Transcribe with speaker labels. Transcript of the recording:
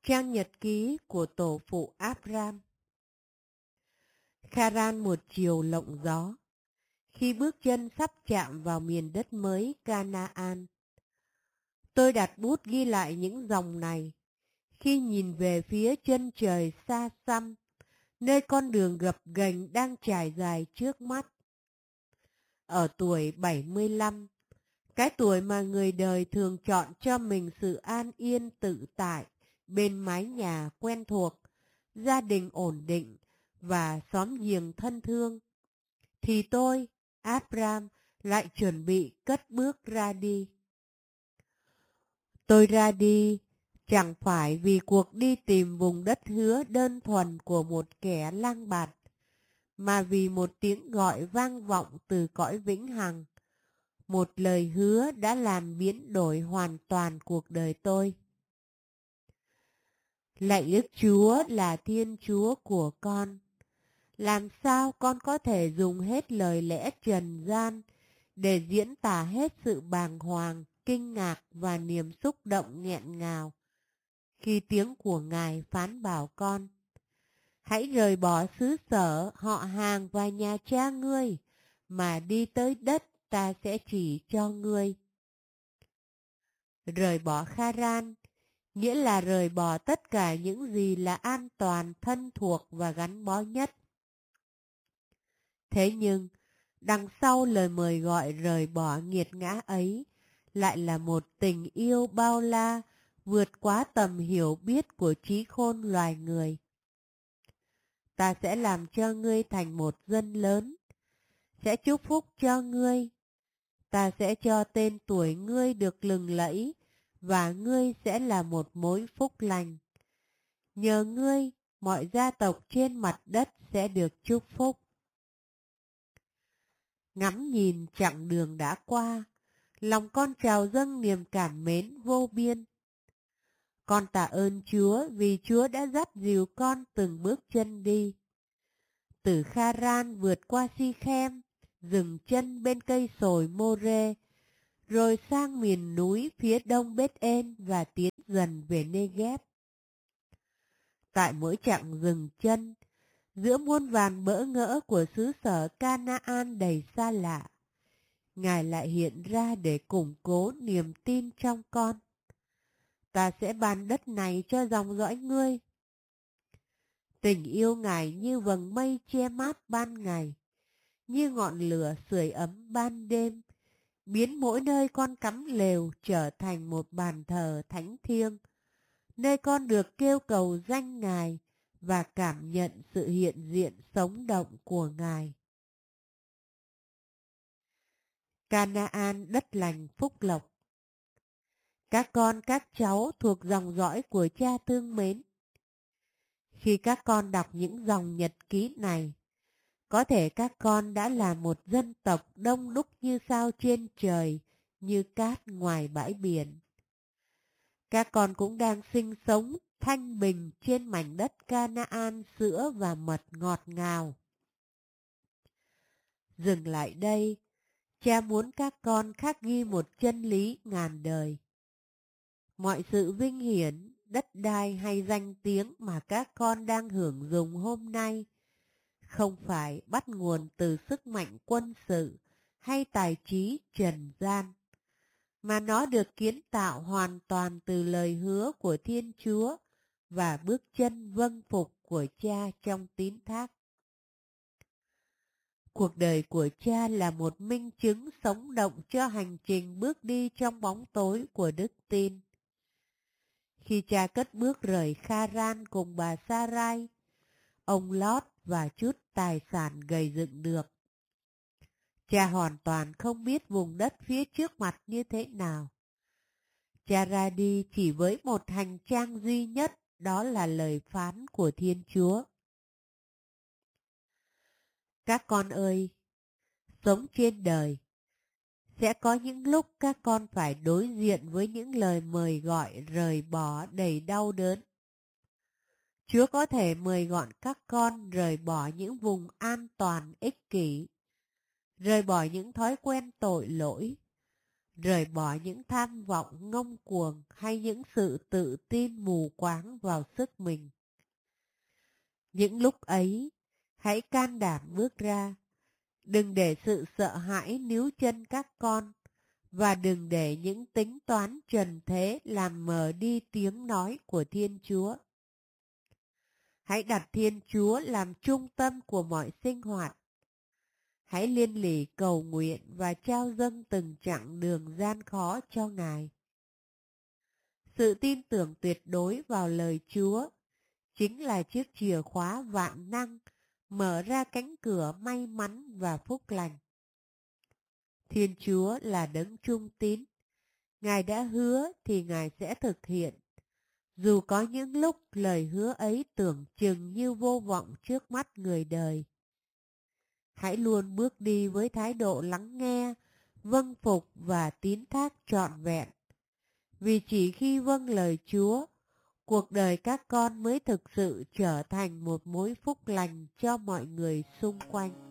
Speaker 1: Trang nhật ký của tổ phụ Abram. Kharan một chiều lộng gió. Khi bước chân sắp chạm vào miền đất mới Canaan, tôi đặt bút ghi lại những dòng này. Khi nhìn về phía chân trời xa xăm, nơi con đường gập ghềnh đang trải dài trước mắt. Ở tuổi 75, cái tuổi mà người đời thường chọn cho mình sự an yên tự tại, bên mái nhà quen thuộc, gia đình ổn định và xóm giềng thân thương, thì tôi, Abram, lại chuẩn bị cất bước ra đi. Tôi ra đi chẳng phải vì cuộc đi tìm vùng đất hứa đơn thuần của một kẻ lang bạt, mà vì một tiếng gọi vang vọng từ cõi vĩnh hằng, một lời hứa đã làm biến đổi hoàn toàn cuộc đời tôi. Lạy Đức Chúa là Thiên Chúa của con. Làm sao con có thể dùng hết lời lẽ trần gian để diễn tả hết sự bàng hoàng, kinh ngạc và niềm xúc động nghẹn ngào khi tiếng của Ngài phán bảo con: hãy rời bỏ xứ sở, họ hàng và nhà cha ngươi, mà đi tới đất ta sẽ chỉ cho ngươi. Rời bỏ Kharan nghĩa là rời bỏ tất cả những gì là an toàn, thân thuộc và gắn bó nhất. Thế nhưng, đằng sau lời mời gọi rời bỏ nghiệt ngã ấy lại là một tình yêu bao la, vượt quá tầm hiểu biết của trí khôn loài người. Ta sẽ làm cho ngươi thành một dân lớn, sẽ chúc phúc cho ngươi. Ta sẽ cho tên tuổi ngươi được lừng lẫy, và ngươi sẽ là một mối phúc lành. Nhờ ngươi, mọi gia tộc trên mặt đất sẽ được chúc phúc. Ngắm nhìn chặng đường đã qua, lòng con trào dâng niềm cảm mến vô biên. Con tạ ơn Chúa vì Chúa đã dắt dìu con từng bước chân đi. Từ Kharan vượt qua Si-khem, dừng chân bên cây sồi Mô-rê, rồi sang miền núi phía đông Bết-ên và tiến dần về Nê-ghép. Tại mỗi chặng dừng chân, giữa muôn vàn bỡ ngỡ của xứ sở Canaan đầy xa lạ, Ngài lại hiện ra để củng cố niềm tin trong con. Ta sẽ ban đất này cho dòng dõi ngươi. Tình yêu Ngài như vầng mây che mát ban ngày, như ngọn lửa sưởi ấm ban đêm, biến mỗi nơi con cắm lều trở thành một bàn thờ thánh thiêng, nơi con được kêu cầu danh Ngài và cảm nhận sự hiện diện sống động của Ngài. Canaan đất lành phúc lộc. Các con các cháu thuộc dòng dõi của cha thương mến, khi các con đọc những dòng nhật ký này, có thể các con đã là một dân tộc đông đúc như sao trên trời, như cát ngoài bãi biển. Các con cũng đang sinh sống thanh bình trên mảnh đất Canaan sữa và mật ngọt ngào. Dừng lại đây, cha muốn các con khắc ghi một chân lý ngàn đời. Mọi sự vinh hiển, đất đai hay danh tiếng mà các con đang hưởng dụng hôm nay không phải bắt nguồn từ sức mạnh quân sự hay tài trí trần gian, mà nó được kiến tạo hoàn toàn từ lời hứa của Thiên Chúa và bước chân vâng phục của cha trong tín thác. Cuộc đời của cha là một minh chứng sống động cho hành trình bước đi trong bóng tối của đức tin. Khi cha cất bước rời Kharan cùng bà Sarai, ông Lót và chút tài sản gầy dựng được, cha hoàn toàn không biết vùng đất phía trước mặt như thế nào. Cha ra đi chỉ với một hành trang duy nhất, đó là lời phán của Thiên Chúa. Các con ơi, sống trên đời, sẽ có những lúc các con phải đối diện với những lời mời gọi rời bỏ đầy đau đớn. Chúa có thể mời gọi các con rời bỏ những vùng an toàn ích kỷ, rời bỏ những thói quen tội lỗi, rời bỏ những tham vọng ngông cuồng hay những sự tự tin mù quáng vào sức mình. Những lúc ấy, hãy can đảm bước ra. Đừng để sự sợ hãi níu chân các con, và đừng để những tính toán trần thế làm mờ đi tiếng nói của Thiên Chúa. Hãy đặt Thiên Chúa làm trung tâm của mọi sinh hoạt. Hãy liên lỉ cầu nguyện và trao dâng từng chặng đường gian khó cho Ngài. Sự tin tưởng tuyệt đối vào lời Chúa chính là chiếc chìa khóa vạn năng mở ra cánh cửa may mắn và phúc lành. Thiên Chúa là đấng trung tín. Ngài đã hứa thì Ngài sẽ thực hiện. Dù có những lúc lời hứa ấy tưởng chừng như vô vọng trước mắt người đời. Hãy luôn bước đi với thái độ lắng nghe, vâng phục và tín thác trọn vẹn. Vì chỉ khi vâng lời Chúa, cuộc đời các con mới thực sự trở thành một mối phúc lành cho mọi người xung quanh.